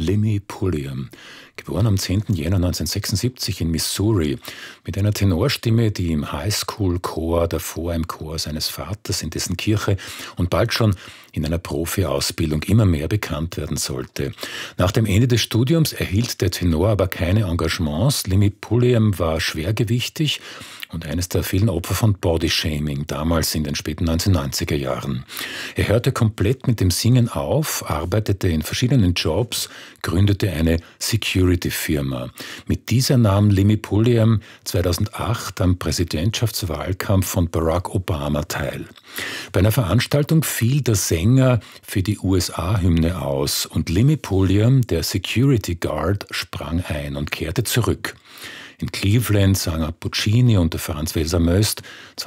Lemmy Pulliam, geboren am 10. Jänner 1976 in Missouri, mit einer Tenorstimme, die im Highschool-Chor, davor im Chor seines Vaters in dessen Kirche und bald schon in einer Profi-Ausbildung immer mehr bekannt werden sollte. Nach dem Ende des Studiums erhielt der Tenor aber keine Engagements. Lemmy Pulliam war schwergewichtig und eines der vielen Opfer von Bodyshaming, damals in den späten 1990er Jahren. Er hörte komplett mit dem Singen auf, arbeitete in verschiedenen Jobs, gründete eine Security-Firma. Mit dieser nahm Lemmy Pulliam 2008 am Präsidentschaftswahlkampf von Barack Obama teil. Bei einer Veranstaltung fiel der Sänger für die USA-Hymne aus und Lemmy Pulliam, der Security Guard, sprang ein und kehrte zurück. In Cleveland sang er Puccini unter Franz Welser Möst.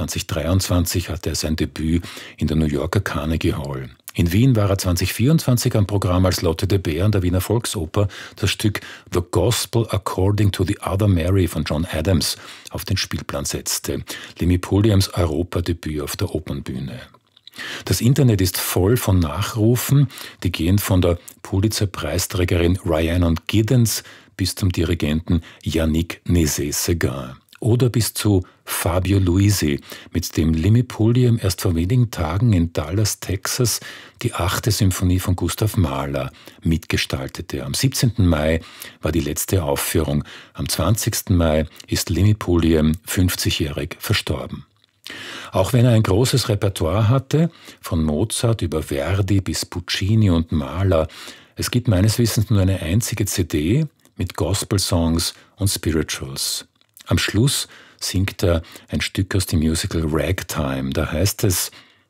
2023 hatte er sein Debüt in der New Yorker Carnegie Hall. In Wien war er 2024 am Programm, als Lotte de Beer an der Wiener Volksoper das Stück The Gospel According to the Other Mary von John Adams auf den Spielplan setzte. Lemmy Pulliams Europadebüt auf der Opernbühne. Das Internet ist voll von Nachrufen, die gehen von der Pulitzer-Preisträgerin Rhiannon Giddens bis zum Dirigenten Yannick Nézet-Séguin oder bis zu Fabio Luisi, mit dem Lemmy Pulliam erst vor wenigen Tagen in Dallas, Texas, die 8. Symphonie von Gustav Mahler mitgestaltete. Am 17. Mai war die letzte Aufführung. Am 20. Mai ist Lemmy Pulliam 50-jährig verstorben. Auch wenn er ein großes Repertoire hatte, von Mozart über Verdi bis Puccini und Mahler, es gibt meines Wissens nur eine einzige CD mit Gospel-Songs und Spirituals. Am Schluss singt er ein Stück aus dem Musical Ragtime. Da heißt es: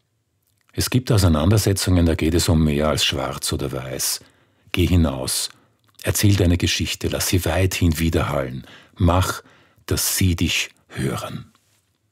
Es gibt Auseinandersetzungen, da geht es um mehr als schwarz oder weiß. Geh hinaus, erzähl deine Geschichte, lass sie weithin widerhallen. Mach, dass sie dich hören.